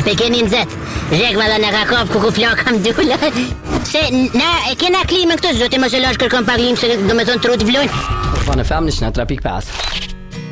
keni nżet. Ġek ma l-għanna kakob kuku flok għamdula. Se, na, kena klim këtu zoti ma xelox kërkom paglim se dometon trud vlun. Van een family snap trap ik paas.